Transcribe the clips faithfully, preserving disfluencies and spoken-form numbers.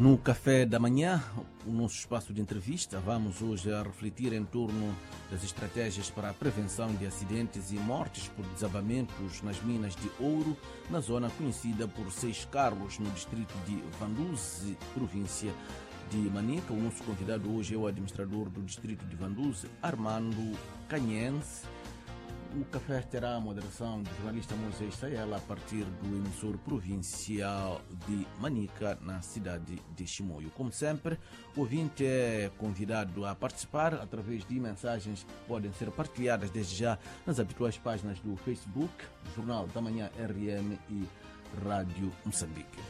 No Café da Manhã, o nosso espaço de entrevista, vamos hoje a refletir em torno das estratégias para a prevenção de acidentes e mortes por desabamentos nas minas de ouro, na zona conhecida por Seis Carlos, no distrito de Vanduze, província de Manica. O nosso convidado hoje é o administrador do distrito de Vanduze, Armando Canhense. O café terá a moderação do jornalista Moisés Sayela a partir do emissor provincial de Manica, na cidade de Chimoio. Como sempre, o ouvinte é convidado a participar através de mensagens que podem ser partilhadas desde já nas habituais páginas do Facebook, Jornal da Manhã R M e Rádio Moçambique.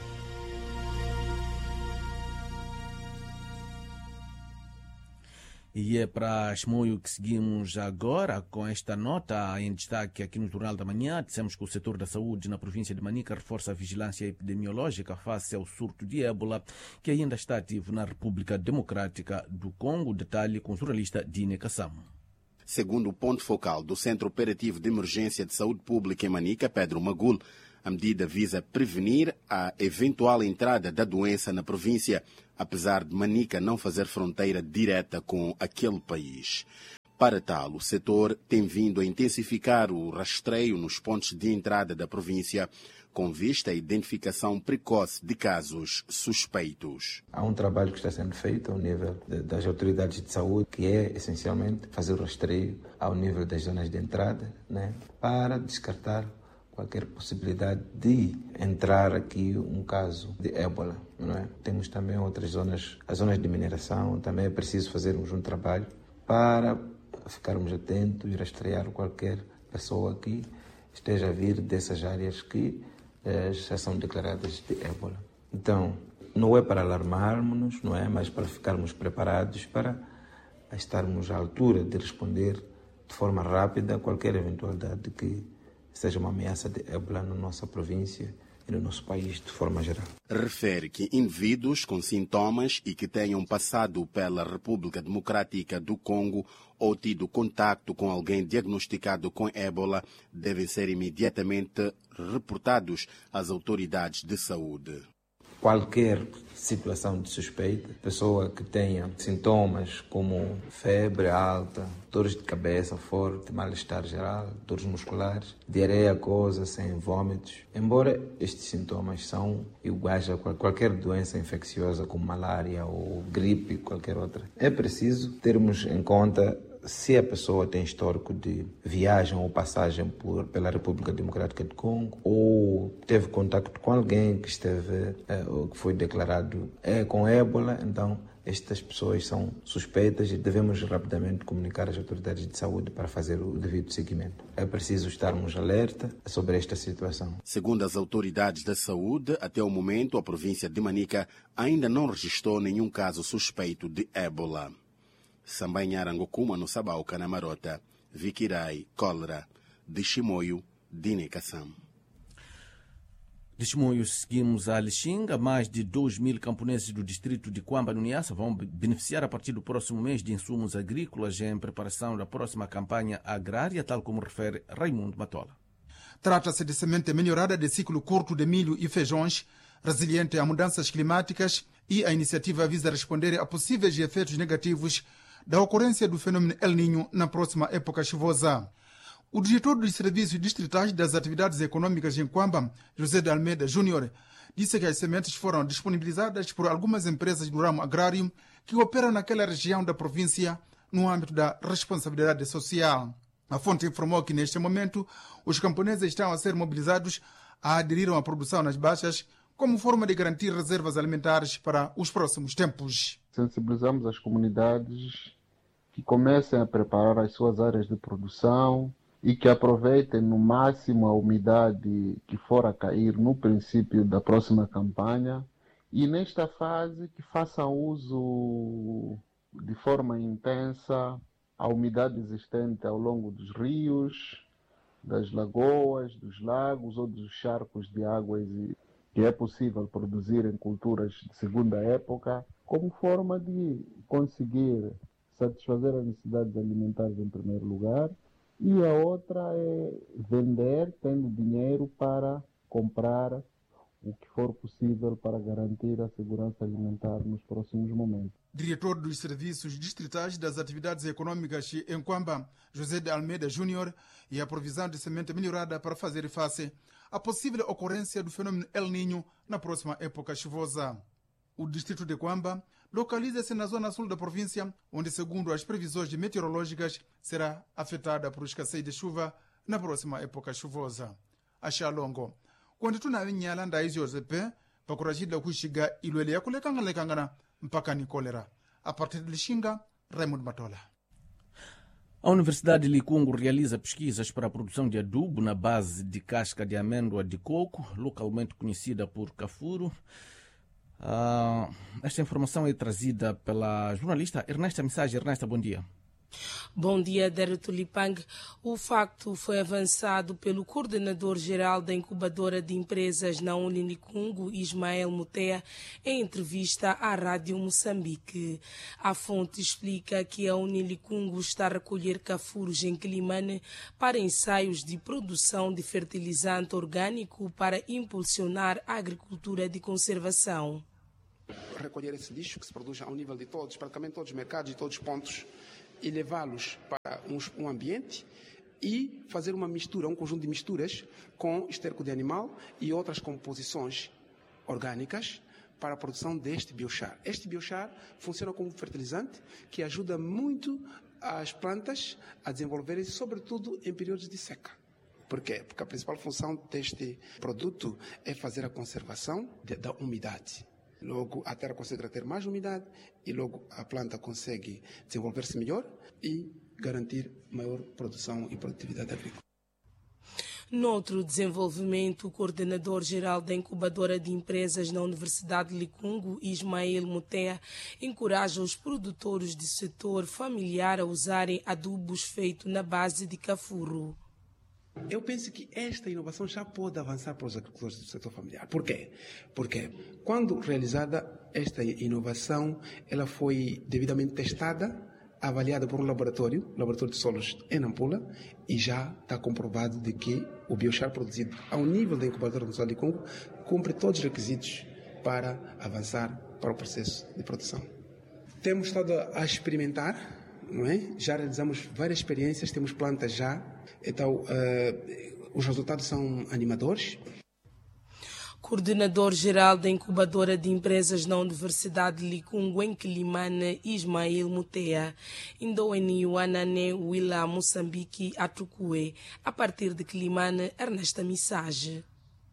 E é para Chimoio que seguimos agora com esta nota em destaque aqui no Jornal da Manhã. Dissemos que o setor da saúde na província de Manica reforça a vigilância epidemiológica face ao surto de ébola que ainda está ativo na República Democrática do Congo. Detalhe com o jornalista Dine Kassamo. Segundo o ponto focal do Centro Operativo de Emergência de Saúde Pública em Manica, Pedro Magul, a medida visa prevenir a eventual entrada da doença na província, apesar de Manica não fazer fronteira direta com aquele país. Para tal, o setor tem vindo a intensificar o rastreio nos pontos de entrada da província, com vista à identificação precoce de casos suspeitos. Há um trabalho que está sendo feito ao nível das autoridades de saúde, que é essencialmente fazer o rastreio ao nível das zonas de entrada, né, para descartar qualquer possibilidade de entrar aqui um caso de ébola, não é? Temos também outras zonas, as zonas de mineração, também é preciso fazermos um trabalho para ficarmos atentos e rastrear qualquer pessoa que esteja a vir dessas áreas que eh, já são declaradas de ébola. Então, não é para alarmarmos-nos, não é? Mas para ficarmos preparados para estarmos à altura de responder de forma rápida a qualquer eventualidade que seja uma ameaça de ébola na nossa província e no nosso país de forma geral. Refere que indivíduos com sintomas e que tenham passado pela República Democrática do Congo ou tido contacto com alguém diagnosticado com ébola devem ser imediatamente reportados às autoridades de saúde. Qualquer situação de suspeita, pessoa que tenha sintomas como febre alta, dores de cabeça forte, mal-estar geral, dores musculares, diarreia aquosa sem vômitos. Embora estes sintomas são iguais a qualquer doença infecciosa como malária ou gripe, qualquer outra, é preciso termos em conta se a pessoa tem histórico de viagem ou passagem por, pela República Democrática do Congo ou teve contato com alguém que esteve é, ou que foi declarado é, com ébola, então estas pessoas são suspeitas e devemos rapidamente comunicar às autoridades de saúde para fazer o devido seguimento. É preciso estarmos alerta sobre esta situação. Segundo as autoridades da saúde, até o momento a província de Manica ainda não registrou nenhum caso suspeito de ébola. Sambanharangokuma no Sabauca, na Marota, Viquirai, Cólera, de Chimoio, Dine Kassam. De Chimoio seguimos a Lixinga. Mais de dois mil camponeses do distrito de Quamba, no Niassa, vão beneficiar a partir do próximo mês de insumos agrícolas em preparação da próxima campanha agrária, tal como refere Raimundo Matola. Trata-se de semente melhorada de ciclo curto de milho e feijões, resiliente a mudanças climáticas, e a iniciativa visa responder a possíveis efeitos negativos da ocorrência do fenômeno El Niño na próxima época chuvosa. O diretor dos Serviços Distritais das Atividades Econômicas em Quamba, José de Almeida Júnior, disse que as sementes foram disponibilizadas por algumas empresas do ramo agrário que operam naquela região da província no âmbito da responsabilidade social. A fonte informou que, neste momento, os camponeses estão a ser mobilizados a aderir à produção nas baixas como forma de garantir reservas alimentares para os próximos tempos. Sensibilizamos as comunidades que comecem a preparar as suas áreas de produção e que aproveitem no máximo a umidade que for a cair no princípio da próxima campanha e nesta fase que façam uso de forma intensa a umidade existente ao longo dos rios, das lagoas, dos lagos ou dos charcos de águas que é possível produzir em culturas de segunda época, como forma de conseguir satisfazer as necessidades alimentares em primeiro lugar, e a outra é vender, tendo dinheiro para comprar o que for possível para garantir a segurança alimentar nos próximos momentos. Diretor dos Serviços Distritais das Atividades Econômicas em Quamba, José de Almeida Júnior, e a provisão de semente melhorada para fazer face à possível ocorrência do fenômeno El Niño na próxima época chuvosa. O distrito de Quamba localiza-se na zona sul da província, onde, segundo as previsões meteorológicas, será afetada por escassez de chuva na próxima época chuvosa. Axalongo, quando tu na vinhala nda izi Josepe, pakurajida kuishiga ilwele ya kulekanga-lekangana mpaka ni kolera. A partir de Lixinga, Raymond Matola. A Universidade de Licungo realiza pesquisas para a produção de adubo na base de casca de amêndoa de coco, localmente conhecida por cafuro. Uh, esta informação é trazida pela jornalista Ernesta Mensagem. Ernesta, bom dia. Bom dia, Dário Tulipang. O facto foi avançado pelo coordenador-geral da incubadora de empresas na Unilicungo, Ismael Mutea, em entrevista à Rádio Moçambique. A fonte explica que a Unilicungo está a recolher cafuros em Quilimane para ensaios de produção de fertilizante orgânico para impulsionar a agricultura de conservação. Recolher esse lixo que se produz ao nível de todos, praticamente todos os mercados e todos os pontos, e levá-los para um, um ambiente e fazer uma mistura, um conjunto de misturas com esterco de animal e outras composições orgânicas para a produção deste biochar. Este biochar funciona como fertilizante que ajuda muito as plantas a desenvolverem, sobretudo em períodos de seca. Por quê? Porque a principal função deste produto é fazer a conservação de, da umidade. Logo, a terra consegue ter mais umidade e logo a planta consegue desenvolver-se melhor e garantir maior produção e produtividade agrícola. Noutro desenvolvimento, o coordenador-geral da incubadora de empresas na Universidade de Licungo, Ismael Mutea, encoraja os produtores do setor familiar a usarem adubos feitos na base de cafuro. Eu penso que esta inovação já pode avançar para os agricultores do setor familiar. Por quê? Porque quando realizada esta inovação, ela foi devidamente testada, avaliada por um laboratório, laboratório de solos em Nampula, e já está comprovado de que o biochar produzido ao nível da incubadora do Sul de Congo cumpre todos os requisitos para avançar para o processo de produção. Temos estado a experimentar, não é? Já realizamos várias experiências, temos plantas já, então uh, os resultados são animadores. Coordenador-geral da incubadora de empresas na Universidade de Licungo, em Quilimane, Ismael Mutea, Indoeniuanane, Willa, Moçambique, Atucue. A partir de Quilimane, Ernesta Mensagem.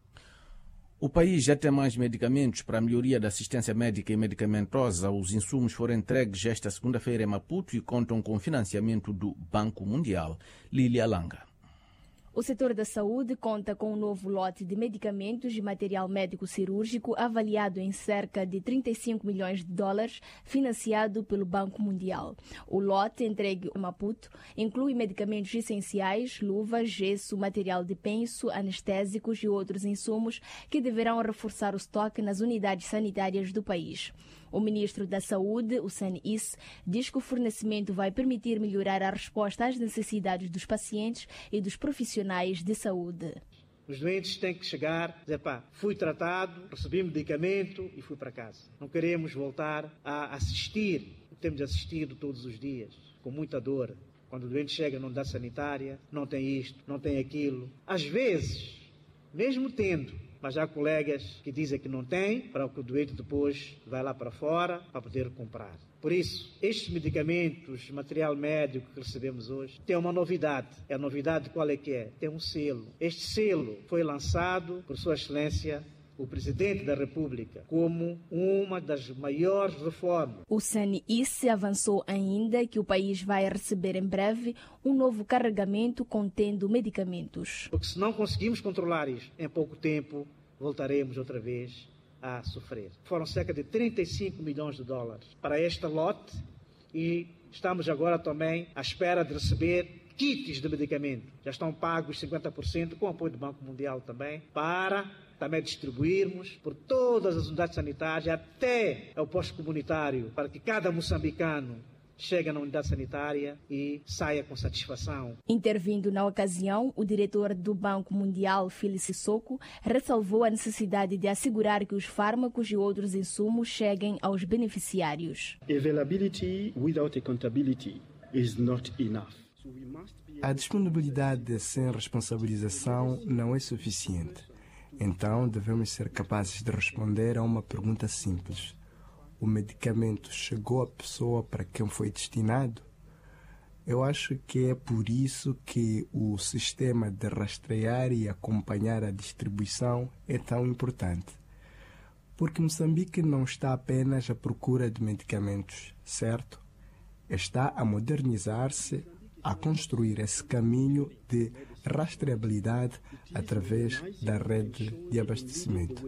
O país já tem mais medicamentos para a melhoria da assistência médica e medicamentosa. Os insumos foram entregues esta segunda-feira em Maputo e contam com financiamento do Banco Mundial. Lília Langa. O setor da saúde conta com um novo lote de medicamentos e material médico cirúrgico avaliado em cerca de trinta e cinco milhões de dólares, financiado pelo Banco Mundial. O lote entregue a Maputo inclui medicamentos essenciais, luvas, gesso, material de penso, anestésicos e outros insumos que deverão reforçar o estoque nas unidades sanitárias do país. O ministro da Saúde, o Sanis, diz que o fornecimento vai permitir melhorar a resposta às necessidades dos pacientes e dos profissionais de saúde. Os doentes têm que chegar e dizer, pá, fui tratado, recebi medicamento e fui para casa. Não queremos voltar a assistir, temos assistido todos os dias, com muita dor. Quando o doente chega na unidade sanitária, não tem isto, não tem aquilo. Às vezes, mesmo tendo, mas há colegas que dizem que não tem, para que o doente depois vai lá para fora para poder comprar. Por isso, estes medicamentos, material médico que recebemos hoje, tem uma novidade. A novidade qual é que é? Tem um selo. Este selo foi lançado por Sua Excelência o Presidente da República como uma das maiores reformas. O Sanis avançou ainda que o país vai receber em breve um novo carregamento contendo medicamentos. Porque se não conseguimos controlar isto, em pouco tempo voltaremos outra vez a sofrer. Foram cerca de trinta e cinco milhões de dólares para este lote e estamos agora também à espera de receber kits de medicamento. Já estão pagos cinquenta por cento com o apoio do Banco Mundial também, para também distribuirmos por todas as unidades sanitárias até ao posto comunitário, para que cada moçambicano chega na unidade sanitária e saia com satisfação. Intervindo na ocasião, o diretor do Banco Mundial, Phil Sissoko, ressalvou a necessidade de assegurar que os fármacos e outros insumos cheguem aos beneficiários. Availability without accountability is not enough. A disponibilidade sem responsabilização não é suficiente. Então, devemos ser capazes de responder a uma pergunta simples. O medicamento chegou à pessoa para quem foi destinado? Eu acho que é por isso que o sistema de rastrear e acompanhar a distribuição é tão importante. Porque Moçambique não está apenas à procura de medicamentos, certo? Está a modernizar-se, a construir esse caminho de rastreabilidade através da rede de abastecimento.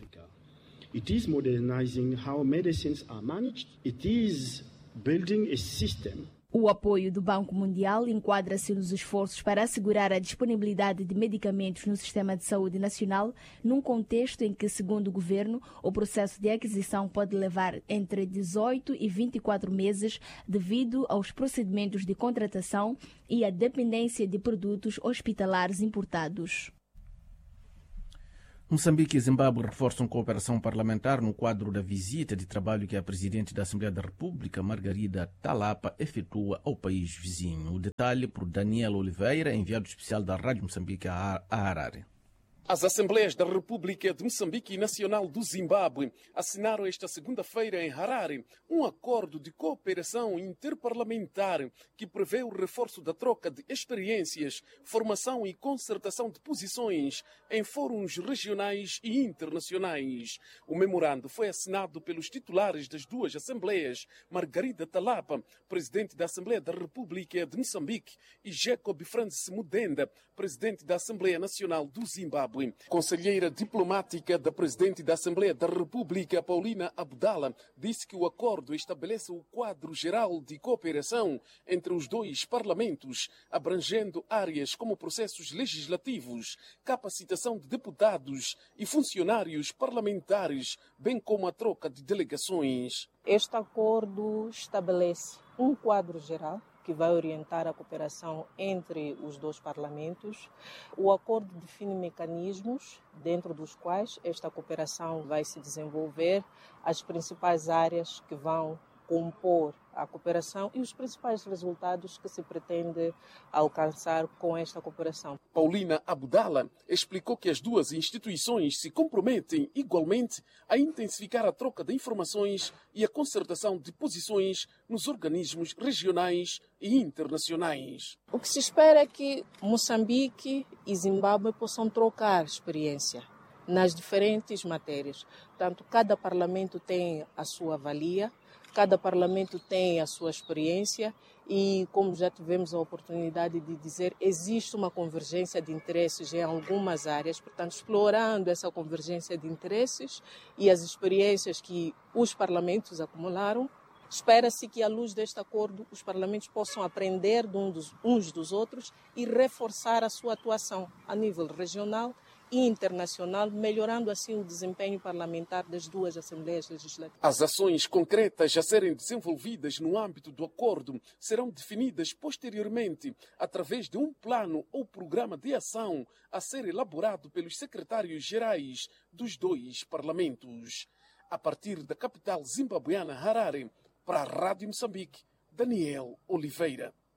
It is modernizing how medicines are managed. It is building a system. O apoio do Banco Mundial enquadra-se nos esforços para assegurar a disponibilidade de medicamentos no sistema de saúde nacional, num contexto em que, segundo o governo, o processo de aquisição pode levar entre dezoito e vinte e quatro meses devido aos procedimentos de contratação e à dependência de produtos hospitalares importados. Moçambique e Zimbábue reforçam cooperação parlamentar no quadro da visita de trabalho que a Presidente da Assembleia da República, Margarida Talapa, efetua ao país vizinho. O detalhe por Daniel Oliveira, enviado especial da Rádio Moçambique a Harare. As Assembleias da República de Moçambique e Nacional do Zimbábue assinaram esta segunda-feira em Harare um acordo de cooperação interparlamentar que prevê o reforço da troca de experiências, formação e concertação de posições em fóruns regionais e internacionais. O memorando foi assinado pelos titulares das duas Assembleias, Margarida Talapa, presidente da Assembleia da República de Moçambique, e Jacob Francis Mudenda, presidente da Assembleia Nacional do Zimbábue. Conselheira diplomática da Presidente da Assembleia da República, Paulina Abdala, disse que o acordo estabelece o quadro geral de cooperação entre os dois parlamentos, abrangendo áreas como processos legislativos, capacitação de deputados e funcionários parlamentares, bem como a troca de delegações. Este acordo estabelece um quadro geral que vai orientar a cooperação entre os dois parlamentos. O acordo define mecanismos dentro dos quais esta cooperação vai se desenvolver, as principais áreas que vão compor a cooperação e os principais resultados que se pretende alcançar com esta cooperação. Paulina Abdala explicou que as duas instituições se comprometem igualmente a intensificar a troca de informações e a concertação de posições nos organismos regionais e internacionais. O que se espera é que Moçambique e Zimbábue possam trocar experiência nas diferentes matérias. Portanto, cada parlamento tem a sua valia, cada parlamento tem a sua experiência e, como já tivemos a oportunidade de dizer, existe uma convergência de interesses em algumas áreas. Portanto, explorando essa convergência de interesses e as experiências que os parlamentos acumularam, espera-se que, à luz deste acordo, os parlamentos possam aprender de um dos, uns dos outros e reforçar a sua atuação a nível regional e internacional, melhorando assim o desempenho parlamentar das duas Assembleias Legislativas. As ações concretas a serem desenvolvidas no âmbito do acordo serão definidas posteriormente através de um plano ou programa de ação a ser elaborado pelos secretários-gerais dos dois parlamentos. A partir da capital zimbabuiana, Harare, para a Rádio Moçambique, Daniel Oliveira.